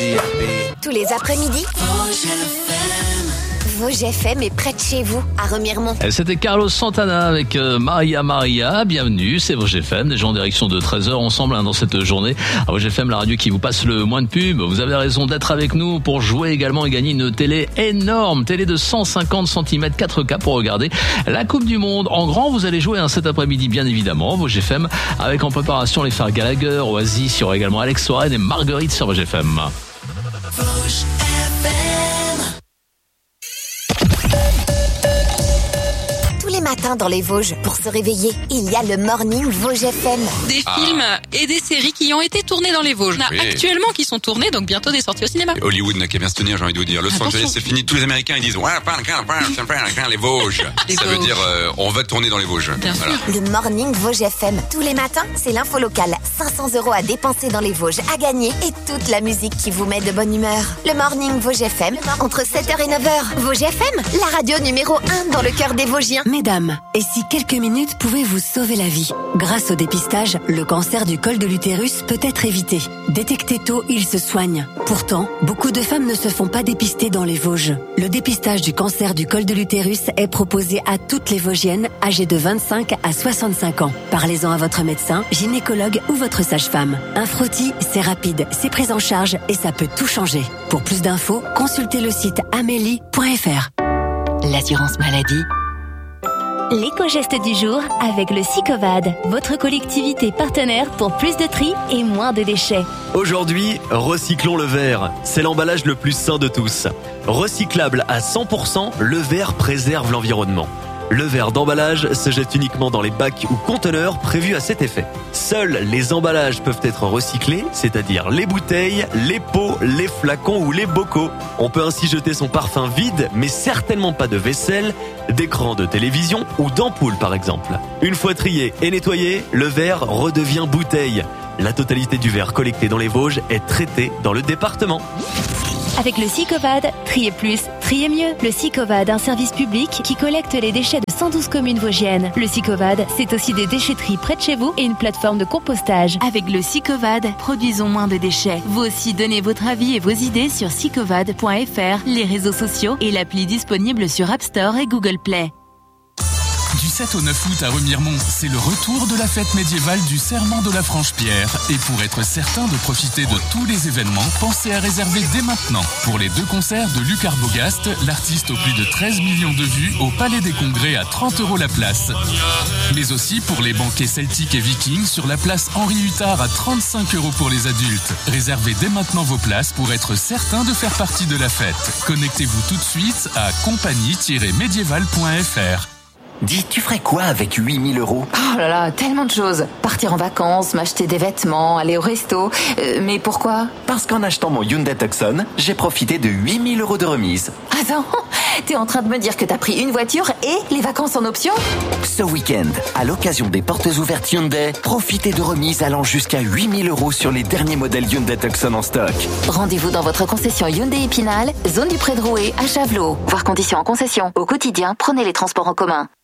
Tous les après-midi, Vosges FM est près de chez vous, à Remiremont. C'était Carlos Santana avec Maria. Bienvenue, c'est Vosges FM, déjà en direction de 13h ensemble dans cette journée. À Vosges FM, la radio qui vous passe le moins de pub. Vous avez raison d'être avec nous pour jouer également et gagner une télé énorme, télé de 150 cm 4K pour regarder la Coupe du Monde. En grand, vous allez jouer cet après-midi, bien évidemment, Vosges FM, avec en préparation les frères Gallagher, Oasis, il y aura également Alex Warren et Marguerite sur Vosges FM. Vosges FM. Tous les matins dans les Vosges, pour se réveiller, il y a le Morning Vosges FM. Des films et des séries qui ont été tournés dans les Vosges. Oui. Actuellement qui sont tournés, donc bientôt des sorties au cinéma. Hollywood n'a qu'à bien se tenir, j'ai envie de vous dire. Los Angeles, c'est fini. Tous les Américains, ils disent les Vosges. Ça veut dire on va tourner dans les Vosges. Bien sûr. Le Morning Vosges FM. Tous les matins, c'est l'info locale. 500 € à dépenser dans les Vosges, à gagner et toute la musique qui vous met de bonne humeur. Le Morning Vosges FM, entre 7h et 9h. Vosges FM, la radio numéro 1 dans le cœur des Vosgiens. Mesdames, et si quelques minutes pouvaient vous sauver la vie? Grâce au dépistage, le cancer du col de l'utérus peut être évité. Détecté tôt, il se soigne. Pourtant, beaucoup de femmes ne se font pas dépister dans les Vosges. Le dépistage du cancer du col de l'utérus est proposé à toutes les Vosgiennes âgées de 25 à 65 ans. Parlez-en à votre médecin, gynécologue ou votre sage-femme. Un frottis, c'est rapide, c'est pris en charge et ça peut tout changer. Pour plus d'infos, consultez le site amélie.fr. L'assurance maladie. L'éco-geste du jour avec le Sicovad, votre collectivité partenaire pour plus de tri et moins de déchets. Aujourd'hui, recyclons le verre. C'est l'emballage le plus sain de tous. Recyclable à 100%, le verre préserve l'environnement. Le verre d'emballage se jette uniquement dans les bacs ou conteneurs prévus à cet effet. Seuls les emballages peuvent être recyclés, c'est-à-dire les bouteilles, les pots, les flacons ou les bocaux. On peut ainsi jeter son parfum vide, mais certainement pas de vaisselle, d'écran de télévision ou d'ampoule par exemple. Une fois trié et nettoyé, le verre redevient bouteille. La totalité du verre collecté dans les Vosges est traité dans le département. Avec le Sicovad, triez plus, triez mieux. Le Sicovad, un service public qui collecte les déchets de 112 communes vosgiennes. Le Sicovad, c'est aussi des déchetteries près de chez vous et une plateforme de compostage. Avec le Sicovad, produisons moins de déchets. Vous aussi, donnez votre avis et vos idées sur sicovad.fr, les réseaux sociaux et l'appli disponible sur App Store et Google Play. Du 7 au 9 août à Remiremont, c'est le retour de la fête médiévale du Serment de la Franche-Pierre. Et pour être certain de profiter de tous les événements, pensez à réserver dès maintenant. Pour les 2 concerts de Luc Arbogast, l'artiste aux plus de 13 millions de vues, au Palais des Congrès à 30 € la place. Mais aussi pour les banquets celtiques et vikings sur la place Henri Huttard à 35 € pour les adultes. Réservez dès maintenant vos places pour être certain de faire partie de la fête. Connectez-vous tout de suite à compagnie-médiévale.fr. Dis, tu ferais quoi avec 8 000 €? Oh là là, tellement de choses. Partir en vacances, m'acheter des vêtements, aller au resto. Mais pourquoi? Parce qu'en achetant mon Hyundai Tucson, j'ai profité de 8 000 € de remise. Attends, t'es en train de me dire que t'as pris une voiture et les vacances en option? Ce week-end, à l'occasion des portes ouvertes Hyundai, profitez de remises allant jusqu'à 8 000 € sur les derniers modèles Hyundai Tucson en stock. Rendez-vous dans votre concession Hyundai Épinal, zone du Pré de Rouet, à Chavelot. Voir conditions en concession. Au quotidien, prenez les transports en commun.